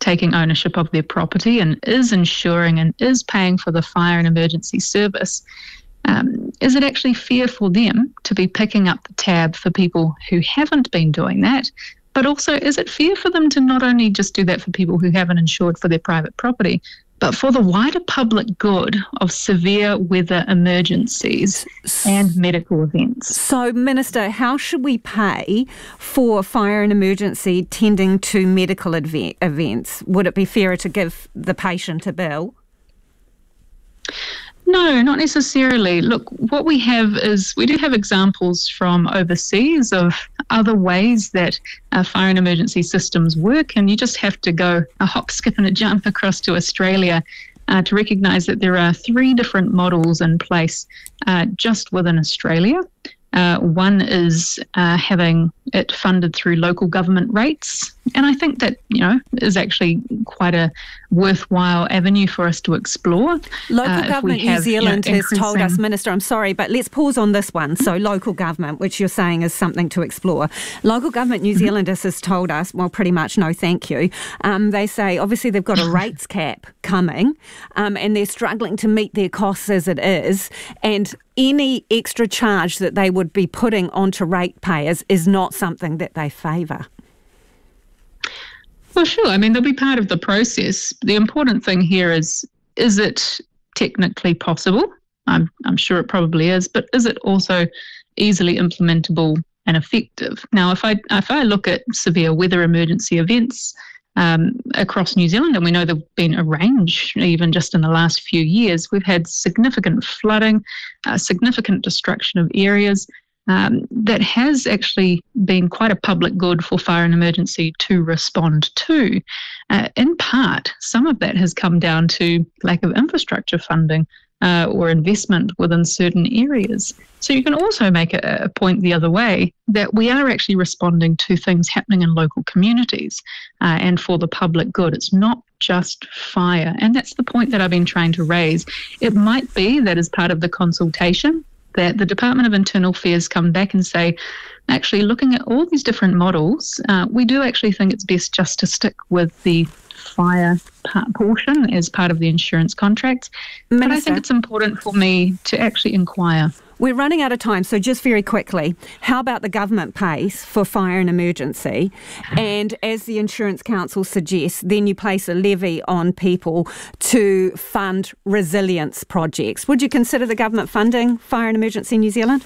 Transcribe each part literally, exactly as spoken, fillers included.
taking ownership of their property and is insuring and is paying for the fire and emergency service, um, is it actually fair for them to be picking up the tab for people who haven't been doing that? But also, is it fair for them to not only just do that for people who haven't insured for their private property, but for the wider public good of severe weather emergencies and medical events? So, Minister, how should we pay for fire and emergency tending to medical adve- events? Would it be fairer to give the patient a bill? No, not necessarily. Look, what we have is we do have examples from overseas of other ways that uh, fire and emergency systems work, and you just have to go a hop, skip and a jump across to Australia uh, to recognise that there are three different models in place uh, just within Australia. Uh, one is uh, having it funded through local government rates. And I think that, you know, is actually quite a worthwhile avenue for us to explore. Local uh, government have, New Zealand you know, has told us, Minister, I'm sorry, but let's pause on this one. So local government, which you're saying is something to explore. Local government New Zealanders has told us, well, pretty much no thank you. Um, they say, obviously, they've got a rates cap coming um, and they're struggling to meet their costs as it is. And any extra charge that they would be putting onto ratepayers is not something that they favour. Well, sure. I mean, they'll be part of the process. The important thing here is, is it technically possible? I'm, I'm sure it probably is, but is it also easily implementable and effective? Now, if I if I look at severe weather emergency events um, across New Zealand, and we know there have been a range even just in the last few years, we've had significant flooding, uh, significant destruction of areas, Um, that has actually been quite a public good for fire and emergency to respond to. Uh, in part, some of that has come down to lack of infrastructure funding uh, or investment within certain areas. So you can also make a, a point the other way that we are actually responding to things happening in local communities uh, and for the public good. It's not just fire. And that's the point that I've been trying to raise. It might be that as part of the consultation, that the Department of Internal Affairs come back and say, actually, looking at all these different models, uh, we do actually think it's best just to stick with the fire part portion as part of the insurance contracts. Minister, but I think it's important for me to actually inquire. We're running out of time, so just very quickly, how about the government pays for fire and emergency? And as the Insurance Council suggests, then you place a levy on people to fund resilience projects. Would you consider the government funding fire and emergency in New Zealand?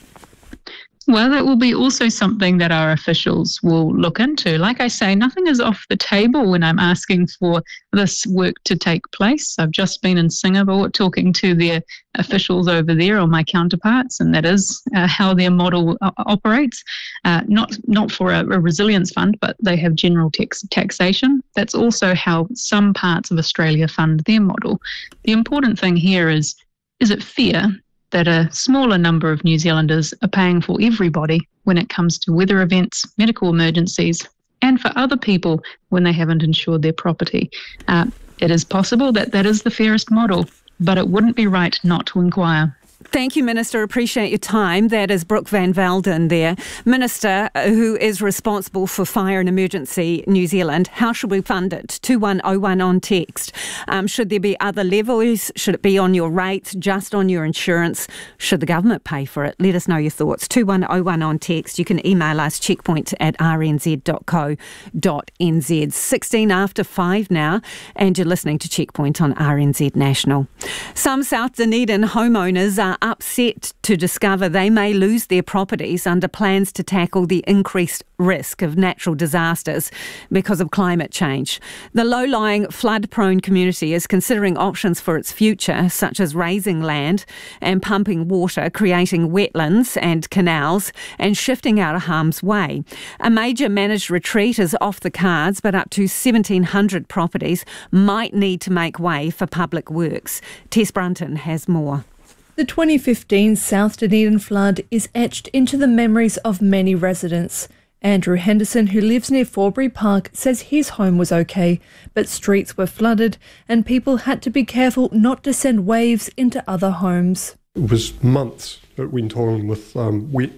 Well, that will be also something that our officials will look into. Like I say, nothing is off the table when I'm asking for this work to take place. I've just been in Singapore talking to their officials over there, or my counterparts, and that is uh, how their model uh, operates. Uh, not not for a, a resilience fund, but they have general tax, taxation. That's also how some parts of Australia fund their model. The important thing here is, is it fair that a smaller number of New Zealanders are paying for everybody when it comes to weather events, medical emergencies, and for other people when they haven't insured their property? Uh, it is possible that that is the fairest model, but it wouldn't be right not to inquire. Thank you, Minister. Appreciate your time. That is Brooke Van Velden there. Minister, who is responsible for Fire and Emergency New Zealand. How should we fund it? two one oh one on text. Um, should there be other levels? Should it be on your rates, just on your insurance? Should the government pay for it? Let us know your thoughts. two one oh one on text. You can email us checkpoint at r n z dot co dot n z. sixteen after five now, and you're listening to Checkpoint on R N Z National. Some South Dunedin homeowners are upset to discover they may lose their properties under plans to tackle the increased risk of natural disasters because of climate change. The low-lying, flood-prone community is considering options for its future, such as raising land and pumping water, creating wetlands and canals, and shifting out of harm's way. A major managed retreat is off the cards, but up to seventeen hundred properties might need to make way for public works. Tess Brunton has more. The twenty fifteen South Dunedin flood is etched into the memories of many residents. Andrew Henderson, who lives near Forbury Park, says his home was okay, but streets were flooded and people had to be careful not to send waves into other homes. It was months it went on with um, wet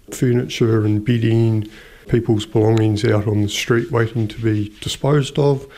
furniture and bedding, people's belongings out on the street waiting to be disposed of.